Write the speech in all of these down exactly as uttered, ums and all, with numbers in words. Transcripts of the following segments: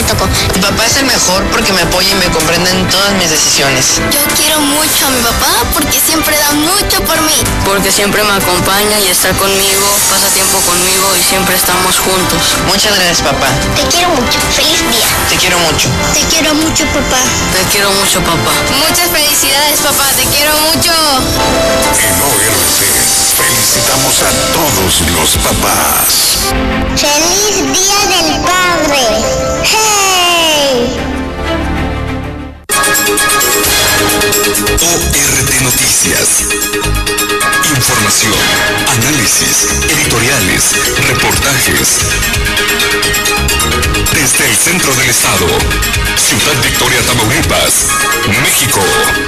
tocó. Mi papá es el mejor porque me apoya y me comprende en todas mis decisiones. Yo quiero mucho a mi papá porque siempre da mucho por mí. Porque siempre me acompaña y está conmigo, pasa tiempo conmigo y siempre estamos juntos. Muchas gracias, papá. Te quiero mucho. Feliz día. Te quiero mucho. Te quiero mucho, papá. Te quiero mucho, papá. Muchas felicidades, papá. Te quiero mucho. En O R T felicitamos a todos los papás. ¡Feliz Día del Padre! ¡Hey! O R T Noticias. Información, análisis, editoriales, reportajes. Desde el centro del estado, Ciudad Victoria, Tamaulipas, México.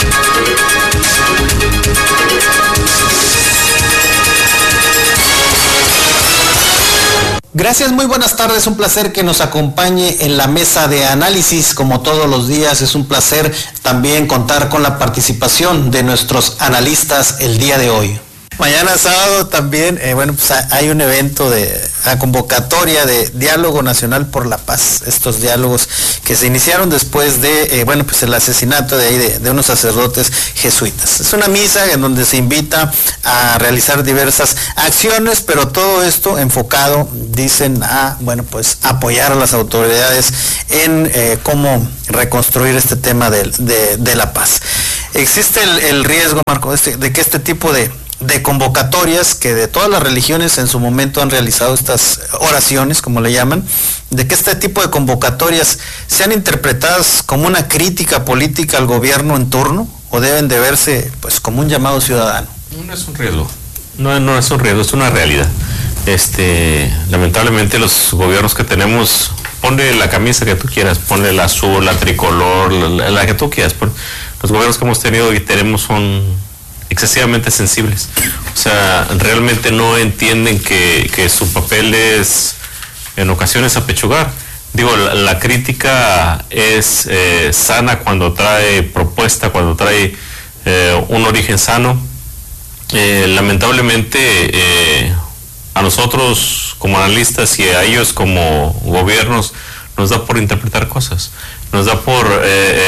Gracias, muy buenas tardes, un placer que nos acompañe en la mesa de análisis, como todos los días. Es un placer también contar con la participación de nuestros analistas el día de hoy. Mañana sábado también, eh, bueno, pues hay un evento de la convocatoria de Diálogo Nacional por la Paz, estos diálogos que se iniciaron después de, eh, bueno, pues el asesinato de ahí de, de unos sacerdotes jesuitas. Es una misa en donde se invita a realizar diversas acciones, pero todo esto enfocado, dicen, a, bueno, pues apoyar a las autoridades en eh, cómo reconstruir este tema de, de, de la paz. Existe el, el riesgo, Marco, este, de que este tipo de de convocatorias, que de todas las religiones en su momento han realizado estas oraciones, como le llaman, de que este tipo de convocatorias sean interpretadas como una crítica política al gobierno en turno, o deben de verse pues como un llamado ciudadano. No es un riesgo, no, no es un riesgo, es una realidad. Este, lamentablemente los gobiernos que tenemos, ponle la camisa que tú quieras, ponle la azul, la tricolor, la, la que tú quieras, pon, los gobiernos que hemos tenido y tenemos son excesivamente sensibles, o sea, realmente no entienden que, que su papel es en ocasiones apechugar. Digo, la, la crítica es eh, sana cuando trae propuesta, cuando trae eh, un origen sano. Eh, lamentablemente eh, a nosotros como analistas y a ellos como gobiernos nos da por interpretar cosas, nos da por eh,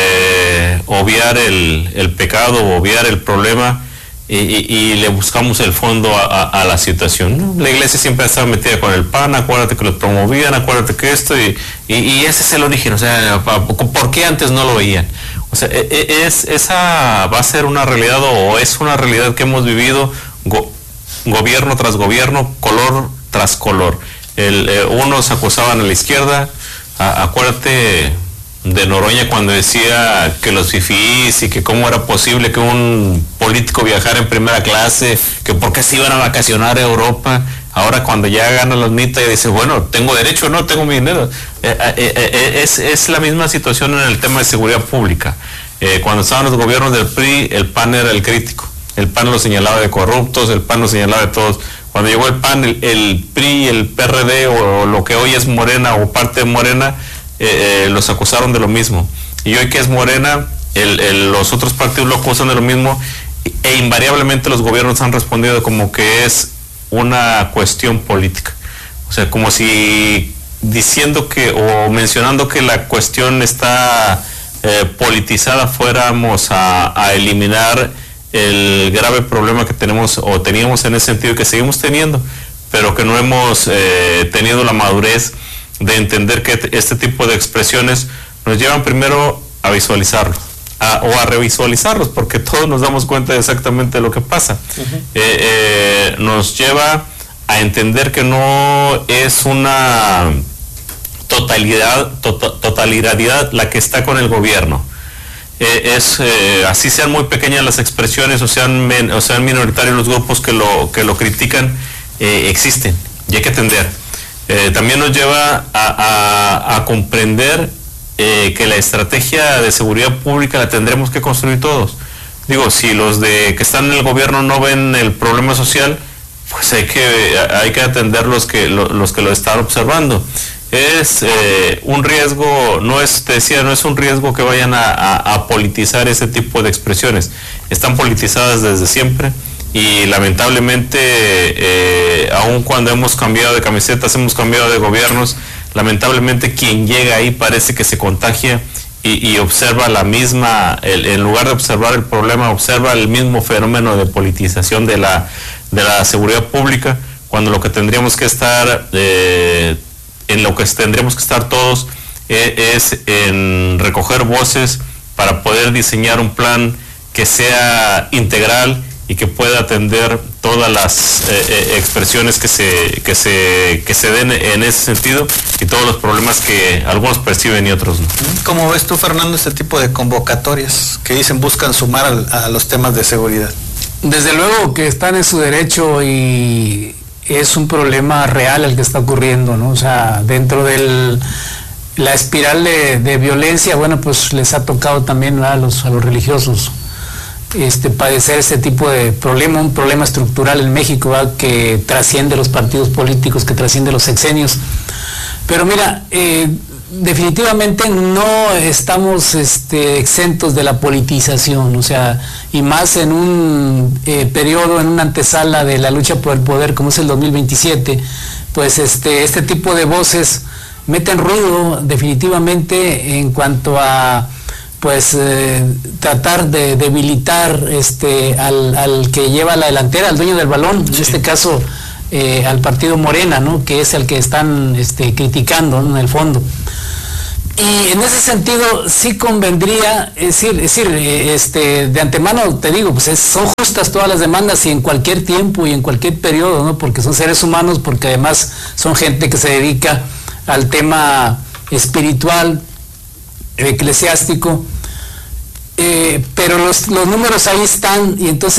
eh, obviar el, el pecado, obviar el problema. Y, y, y le buscamos el fondo a, a, a la situación, ¿no? La iglesia siempre estaba metida con el pan, acuérdate que lo promovían, acuérdate que esto, y, y, y ese es el origen, o sea, ¿por qué antes no lo veían? O sea, es, esa va a ser una realidad, o es una realidad que hemos vivido go, gobierno tras gobierno, color tras color. El, eh, unos acusaban a la izquierda, a, acuérdate de Noroña cuando decía que los fifís y que cómo era posible que un político viajara en primera clase, que por qué se iban a vacacionar a Europa. Ahora cuando ya gana la mitad y dice, bueno, tengo derecho o no, tengo mi dinero. Eh, eh, eh, es, es la misma situación en el tema de seguridad pública. Eh, cuando estaban los gobiernos del P R I, el P A N era el crítico. El P A N lo señalaba de corruptos, el P A N lo señalaba de todos. Cuando llegó el P A N, el, el P R I, el P R D o, o lo que hoy es Morena o parte de Morena, Eh, eh, los acusaron de lo mismo, y hoy que es Morena, el, el, los otros partidos lo acusan de lo mismo, e invariablemente los gobiernos han respondido como que es una cuestión política, o sea, como si diciendo que o mencionando que la cuestión está eh, politizada fuéramos a, a eliminar el grave problema que tenemos o teníamos en ese sentido y que seguimos teniendo, pero que no hemos eh, tenido la madurez de entender que este tipo de expresiones nos llevan primero a visualizarlo a, o a revisualizarlos, porque todos nos damos cuenta de exactamente lo que pasa. Uh-huh. eh, eh, nos lleva a entender que no es una totalidad, to, totalidad la que está con el gobierno. Eh, es eh, así sean muy pequeñas las expresiones o sean, men, o sean minoritarios los grupos que lo, que lo critican, eh, existen y hay que atender. Eh, también nos lleva a, a, a comprender eh, que la estrategia de seguridad pública la tendremos que construir todos. Digo, si los de que están en el gobierno no ven el problema social, pues hay que, hay que atender los que, los, los que lo están observando. Es eh, un riesgo, no es, te decía, no es un riesgo que vayan a, a, a politizar ese tipo de expresiones. Están politizadas desde siempre. Y lamentablemente, eh, aun cuando hemos cambiado de camisetas, hemos cambiado de gobiernos, lamentablemente quien llega ahí parece que se contagia y, y observa la misma, el, en lugar de observar el problema, observa el mismo fenómeno de politización de la, de la seguridad pública, cuando lo que tendríamos que estar, eh, en lo que tendríamos que estar todos eh, es en recoger voces para poder diseñar un plan que sea integral y que pueda atender todas las eh, eh, expresiones que se, que, se, que se den en ese sentido y todos los problemas que algunos perciben y otros no. ¿Cómo ves tú, Fernando, este tipo de convocatorias que dicen buscan sumar a, a los temas de seguridad? Desde luego que están en su derecho y es un problema real el que está ocurriendo, ¿no? O sea, dentro de la espiral de, de violencia, bueno, pues les ha tocado también a los, a los religiosos Este, padecer este tipo de problema, un problema estructural en México, ¿verdad?, que trasciende los partidos políticos, que trasciende los sexenios. Pero mira, eh, definitivamente no estamos este, exentos de la politización, o sea, y más en un eh, periodo, en una antesala de la lucha por el poder como es el dos mil veintisiete, pues este, este tipo de voces meten ruido definitivamente en cuanto a pues eh, tratar de debilitar este al, al que lleva la delantera, al dueño del balón, sí. En este caso eh, al partido Morena, ¿no?, que es el que están este, criticando, ¿no?, en el fondo. Y en ese sentido sí convendría, es decir, es decir este, de antemano te digo, pues es, son justas todas las demandas y en cualquier tiempo y en cualquier periodo, ¿no?, porque son seres humanos, porque además son gente que se dedica al tema espiritual, eclesiástico, eh, pero los, los números ahí están y entonces